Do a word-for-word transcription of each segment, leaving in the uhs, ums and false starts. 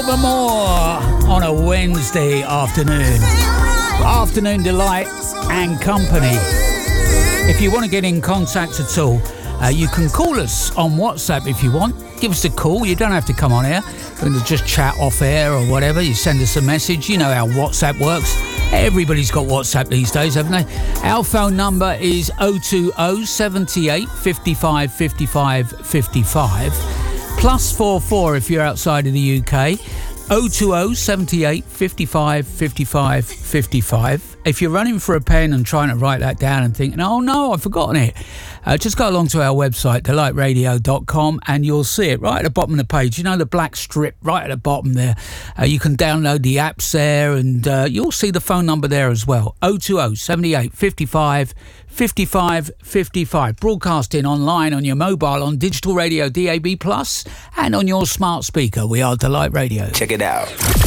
More on a Wednesday afternoon. Afternoon Delight and Company. If you want to get in contact at all, uh, you can call us on WhatsApp if you want. Give us a call. You don't have to come on air. You can just chat off air or whatever. You send us a message. You know how WhatsApp works. Everybody's got WhatsApp these days, haven't they? Our phone number is oh two oh, seventy-eight, fifty-five, fifty-five, fifty-five. Plus four four if you're outside of the U K. oh two oh, seventy-eight, fifty-five, fifty-five, fifty-five. If you're running for a pen and trying to write that down and thinking, oh no, I've forgotten it, uh, just go along to our website, delight radio dot com, and you'll see it right at the bottom of the page. You know, the black strip right at the bottom there. Uh, you can download the apps there, and uh, you'll see the phone number there as well. oh two oh, seventy-eight, fifty-five, fifty-five, fifty-five. Broadcasting online on your mobile, on digital radio, D A B plus, and on your smart speaker. We are Delight Radio. Check it out.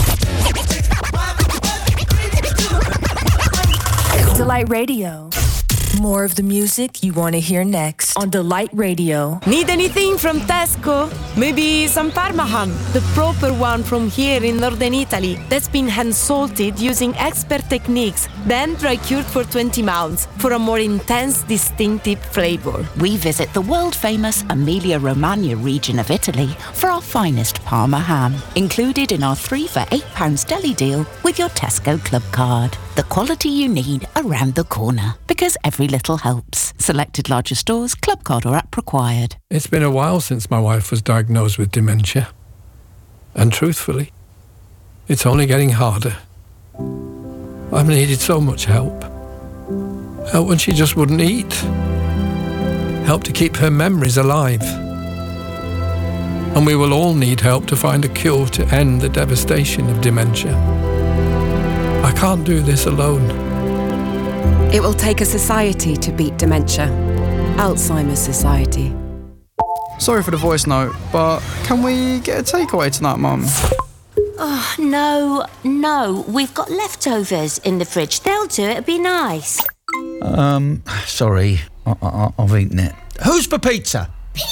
Delight Radio. More of the music you want to hear next on Delight Radio. Need anything from Tesco? Maybe some Parma ham, the proper one from here in northern Italy, that's been hand-salted using expert techniques, then dry-cured for twenty months for a more intense, distinctive flavor. We visit the world-famous Emilia-Romagna region of Italy for our finest Parma ham, included in our three for eight pounds deli deal with your Tesco Club card. The quality you need around the corner, because every little helps. Selected larger stores, club card or app required. It's been a while since my wife was diagnosed with dementia. And truthfully, it's only getting harder. I've needed so much help. Help when she just wouldn't eat. Help to keep her memories alive. And we will all need help to find a cure to end the devastation of dementia. I can't do this alone. It will take a society to beat dementia. Alzheimer's Society. Sorry for the voice note, but can we get a takeaway tonight, Mum? Oh, no, no. We've got leftovers in the fridge. They'll do it. It'd be nice. Um, sorry. I- I- I've eaten it. Who's for pizza?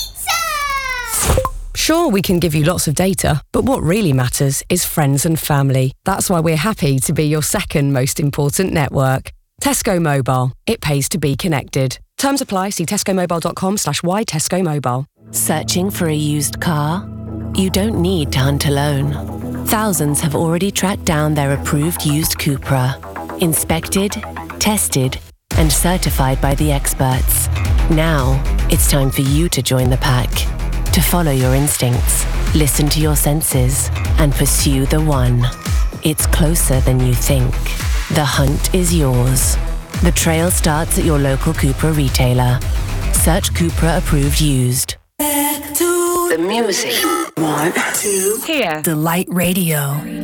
Sure, we can give you lots of data, but what really matters is friends and family. That's why we're happy to be your second most important network. Tesco Mobile. It pays to be connected. Terms apply. See tescomobile.com slash y Tesco Mobile. Searching for a used car? You don't need to hunt alone. Thousands have already tracked down their approved used Cupra. Inspected, tested, and certified by the experts. Now, it's time for you to join the pack. To follow your instincts, listen to your senses, and pursue the one. It's closer than you think. The hunt is yours. The trail starts at your local Cupra retailer. Search Cupra Approved Used. Back to the music. One, two, Here. Delight Radio.